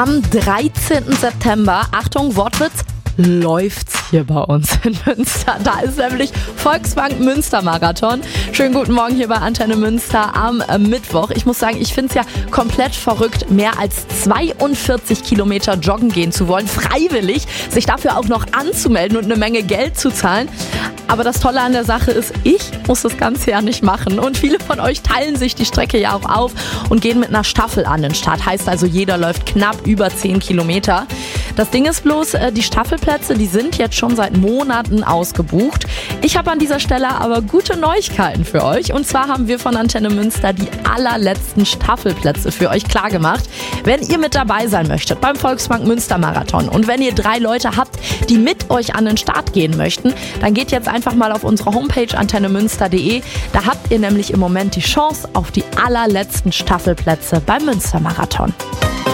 Am 13. September, Achtung, Wortwitz, läuft's hier bei uns in Münster. Da ist nämlich Volksbank Münster Marathon. Schönen guten Morgen hier bei Antenne Münster am Mittwoch. Ich muss sagen, ich finde es ja komplett verrückt, mehr als 42 Kilometer joggen gehen zu wollen, freiwillig, sich dafür auch noch anzumelden und eine Menge Geld zu zahlen. Aber das Tolle an der Sache ist, ich muss das Ganze ja nicht machen. Und viele von euch teilen sich die Strecke ja auch auf und gehen mit einer Staffel an den Start. Heißt also, jeder läuft knapp über 10 Kilometer. Das Ding ist bloß, die Staffelplätze, die sind jetzt schon seit Monaten ausgebucht. Ich habe an dieser Stelle aber gute Neuigkeiten für euch. Und zwar haben wir von Antenne Münster die allerletzten Staffelplätze für euch klargemacht. Wenn ihr mit dabei sein möchtet beim Volksbank Münster Marathon und wenn ihr 3 Leute habt, die mit euch an den Start gehen möchten, dann geht jetzt einfach mal auf unsere Homepage antennemünster.de. Da habt ihr nämlich im Moment die Chance auf die allerletzten Staffelplätze beim Münster Marathon.